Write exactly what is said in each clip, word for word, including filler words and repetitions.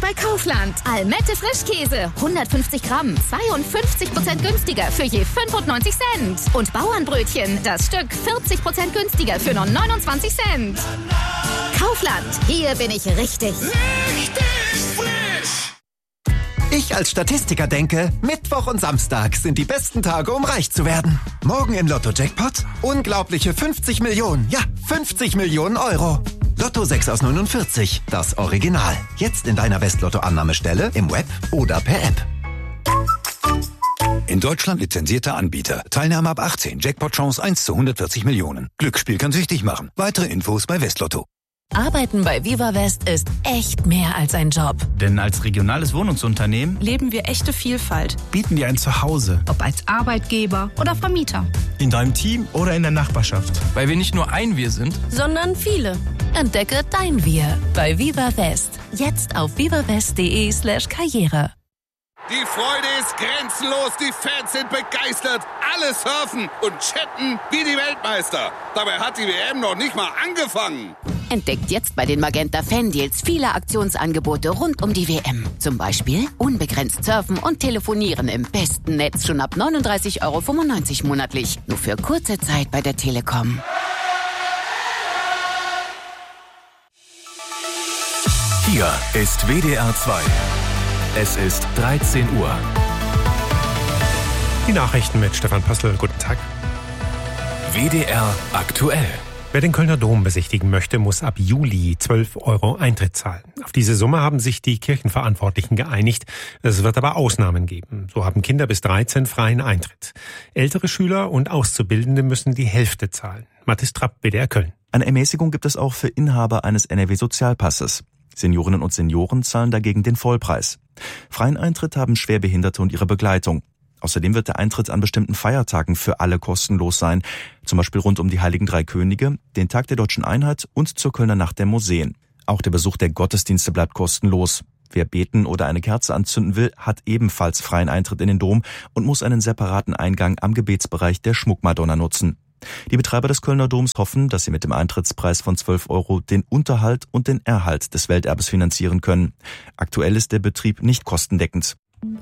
bei Kaufland. Almette Frischkäse, hundertfünfzig Gramm, zweiundfünfzig Prozent günstiger für je fünfundneunzig Cent. Und Bauernbrötchen, das Stück vierzig Prozent günstiger für nur neunundzwanzig Cent. Kaufland, hier bin ich richtig. Richtig frisch! Ich als Statistiker denke, Mittwoch und Samstag sind die besten Tage, um reich zu werden. Morgen im Lotto-Jackpot unglaubliche fünfzig Millionen, ja, fünfzig Millionen Euro. Lotto sechs aus neunundvierzig, das Original. Jetzt in deiner West-Lotto-Annahmestelle, im Web oder per App. In Deutschland lizenzierter Anbieter. Teilnahme ab achtzehn. Jackpot-Chance eins zu hundertvierzig Millionen. Glücksspiel kann süchtig machen. Weitere Infos bei Westlotto. Arbeiten bei Viva West ist echt mehr als ein Job. Denn als regionales Wohnungsunternehmen leben wir echte Vielfalt. Bieten dir ein Zuhause. Ob als Arbeitgeber oder Vermieter. In deinem Team oder in der Nachbarschaft. Weil wir nicht nur ein Wir sind, sondern viele. Entdecke dein Wir bei Viva West. Jetzt auf vivawest.de slash Karriere. Die Freude ist grenzenlos, die Fans sind begeistert, alle surfen und chatten wie die Weltmeister. Dabei hat die W M noch nicht mal angefangen. Entdeckt jetzt bei den Magenta Fan-Deals viele Aktionsangebote rund um die W M. Zum Beispiel unbegrenzt surfen und telefonieren im besten Netz schon ab neununddreißig Euro fünfundneunzig monatlich. Nur für kurze Zeit bei der Telekom. Hier ist W D R zwei. Es ist dreizehn Uhr. Die Nachrichten mit Stefan Pössl. Guten Tag. W D R aktuell. Wer den Kölner Dom besichtigen möchte, muss ab Juli zwölf Euro Eintritt zahlen. Auf diese Summe haben sich die Kirchenverantwortlichen geeinigt. Es wird aber Ausnahmen geben. So haben Kinder bis dreizehn freien Eintritt. Ältere Schüler und Auszubildende müssen die Hälfte zahlen. Mathis Trapp, W D R Köln. Eine Ermäßigung gibt es auch für Inhaber eines N R W-Sozialpasses. Seniorinnen und Senioren zahlen dagegen den Vollpreis. Freien Eintritt haben Schwerbehinderte und ihre Begleitung. Außerdem wird der Eintritt an bestimmten Feiertagen für alle kostenlos sein, zum Beispiel rund um die Heiligen Drei Könige, den Tag der Deutschen Einheit und zur Kölner Nacht der Museen. Auch der Besuch der Gottesdienste bleibt kostenlos. Wer beten oder eine Kerze anzünden will, hat ebenfalls freien Eintritt in den Dom und muss einen separaten Eingang am Gebetsbereich der Schmuckmadonna nutzen. Die Betreiber des Kölner Doms hoffen, dass sie mit dem Eintrittspreis von zwölf Euro den Unterhalt und den Erhalt des Welterbes finanzieren können. Aktuell ist der Betrieb nicht kostendeckend.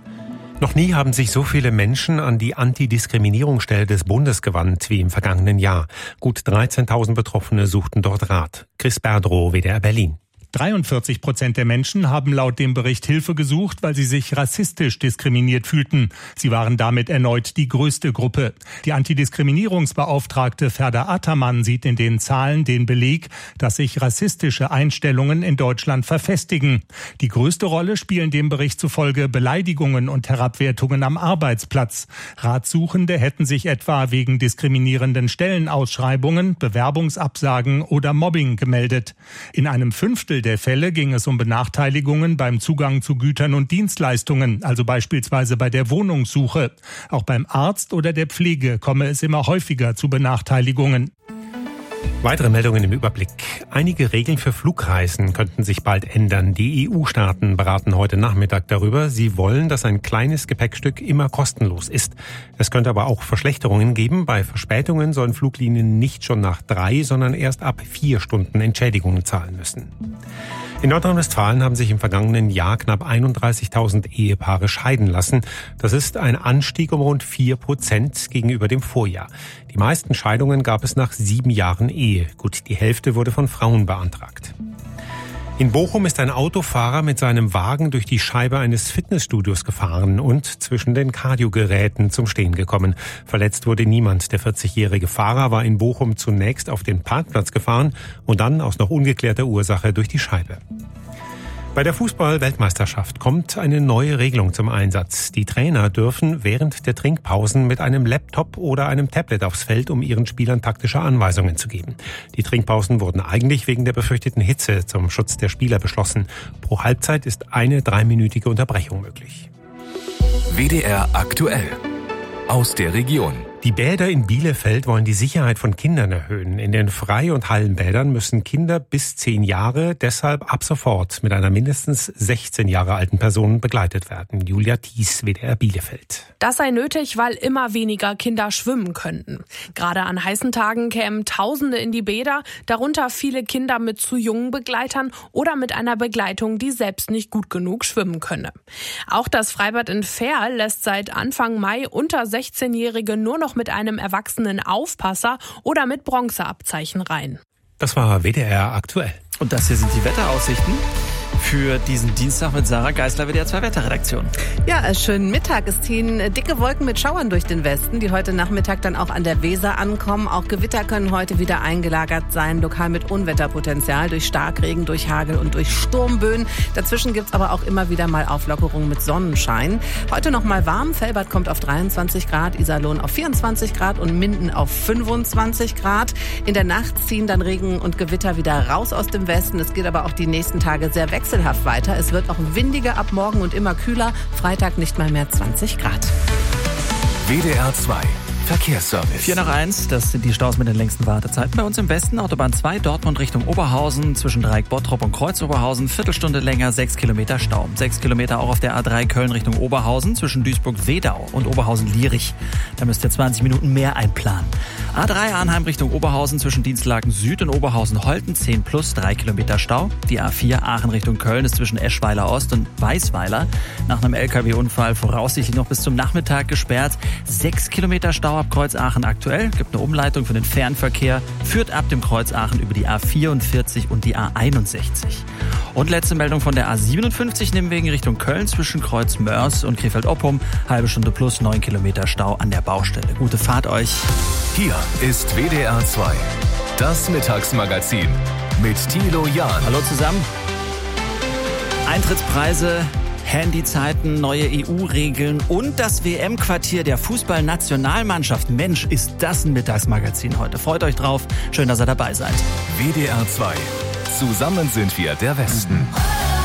Noch nie haben sich so viele Menschen an die Antidiskriminierungsstelle des Bundes gewandt wie im vergangenen Jahr. Gut dreizehntausend Betroffene suchten dort Rat. Chris Berdrow, W D R Berlin. dreiundvierzig Prozent der Menschen haben laut dem Bericht Hilfe gesucht, weil sie sich rassistisch diskriminiert fühlten. Sie waren damit erneut die größte Gruppe. Die Antidiskriminierungsbeauftragte Ferda Ataman sieht in den Zahlen den Beleg, dass sich rassistische Einstellungen in Deutschland verfestigen. Die größte Rolle spielen dem Bericht zufolge Beleidigungen und Herabwertungen am Arbeitsplatz. Ratsuchende hätten sich etwa wegen diskriminierenden Stellenausschreibungen, Bewerbungsabsagen oder Mobbing gemeldet. In einem Fünftel der Fälle ging es um Benachteiligungen beim Zugang zu Gütern und Dienstleistungen, also beispielsweise bei der Wohnungssuche. Auch beim Arzt oder der Pflege komme es immer häufiger zu Benachteiligungen. Weitere Meldungen im Überblick. Einige Regeln für Flugreisen könnten sich bald ändern. Die E U-Staaten beraten heute Nachmittag darüber. Sie wollen, dass ein kleines Gepäckstück immer kostenlos ist. Es könnte aber auch Verschlechterungen geben. Bei Verspätungen sollen Fluglinien nicht schon nach drei, sondern erst ab vier Stunden Entschädigungen zahlen müssen. In Nordrhein-Westfalen haben sich im vergangenen Jahr knapp einunddreißigtausend Ehepaare scheiden lassen. Das ist ein Anstieg um rund vier Prozent gegenüber dem Vorjahr. Die meisten Scheidungen gab es nach sieben Jahren Ehe. Gut, die Hälfte wurde von Frauen beantragt. In Bochum ist ein Autofahrer mit seinem Wagen durch die Scheibe eines Fitnessstudios gefahren und zwischen den Kardiogeräten zum Stehen gekommen. Verletzt wurde niemand. Der vierzigjährige Fahrer war in Bochum zunächst auf den Parkplatz gefahren und dann aus noch ungeklärter Ursache durch die Scheibe. Bei der Fußball-Weltmeisterschaft kommt eine neue Regelung zum Einsatz. Die Trainer dürfen während der Trinkpausen mit einem Laptop oder einem Tablet aufs Feld, um ihren Spielern taktische Anweisungen zu geben. Die Trinkpausen wurden eigentlich wegen der befürchteten Hitze zum Schutz der Spieler beschlossen. Pro Halbzeit ist eine dreiminütige Unterbrechung möglich. W D R aktuell. Aus der Region. Die Bäder in Bielefeld wollen die Sicherheit von Kindern erhöhen. In den Frei- und Hallenbädern müssen Kinder bis zehn Jahre deshalb ab sofort mit einer mindestens sechzehn Jahre alten Person begleitet werden. Julia Thies, W D R Bielefeld. Das sei nötig, weil immer weniger Kinder schwimmen könnten. Gerade an heißen Tagen kämen Tausende in die Bäder, darunter viele Kinder mit zu jungen Begleitern oder mit einer Begleitung, die selbst nicht gut genug schwimmen könne. Auch das Freibad in Verl lässt seit Anfang Mai unter sechzehnjährige nur noch mit einem erwachsenen Aufpasser oder mit Bronzeabzeichen rein. Das war W D R aktuell. Und das hier sind die Wetteraussichten für diesen Dienstag mit Sarah Geisler, W D R zwei Wetterredaktion. Ja, schönen Mittag. Es ziehen dicke Wolken mit Schauern durch den Westen, die heute Nachmittag dann auch an der Weser ankommen. Auch Gewitter können heute wieder eingelagert sein, lokal mit Unwetterpotenzial durch Starkregen, durch Hagel und durch Sturmböen. Dazwischen gibt's aber auch immer wieder mal Auflockerungen mit Sonnenschein. Heute noch mal warm. Velbert kommt auf dreiundzwanzig Grad, Iserlohn auf vierundzwanzig Grad und Minden auf fünfundzwanzig Grad. In der Nacht ziehen dann Regen und Gewitter wieder raus aus dem Westen. Es geht aber auch die nächsten Tage sehr wechselhaft weiter. Es wird auch windiger ab morgen und immer kühler. Freitag nicht mal mehr zwanzig Grad. W D R zwei Verkehrsservice. vier nach eins, das sind die Staus mit den längsten Wartezeiten. Bei uns im Westen, Autobahn zwei, Dortmund Richtung Oberhausen, zwischen Dreieck Bottrop und Kreuz Oberhausen, Viertelstunde länger, sechs Kilometer Stau. sechs Kilometer auch auf der A drei Köln Richtung Oberhausen, zwischen Duisburg-Wedau und Oberhausen-Lierich. Da müsst ihr zwanzig Minuten mehr einplanen. A drei Arnheim Richtung Oberhausen, zwischen Dienstlaken Süd und Oberhausen-Holten, zehn plus, drei Kilometer Stau. Die A vier Aachen Richtung Köln ist zwischen Eschweiler Ost und Weißweiler nach einem L K W-Unfall voraussichtlich noch bis zum Nachmittag gesperrt. sechs Kilometer Stau ab Kreuz Aachen aktuell, gibt eine Umleitung für den Fernverkehr, führt ab dem Kreuz Aachen über die A vierundvierzig und die A einundsechzig. Und letzte Meldung von der A siebenundfünfzig, Nimwegen Richtung Köln, zwischen Kreuz Mörs und Krefeld-Oppum, halbe Stunde plus, neun Kilometer Stau an der Baustelle. Gute Fahrt euch. Hier ist W D R zwei, das Mittagsmagazin mit Thilo Jahn. Hallo zusammen. Eintrittspreise, Handyzeiten, neue E U-Regeln und das W M-Quartier der Fußballnationalmannschaft. Mensch, ist das ein Mittagsmagazin heute. Freut euch drauf. Schön, dass ihr dabei seid. W D R zwei. Zusammen sind wir der Westen.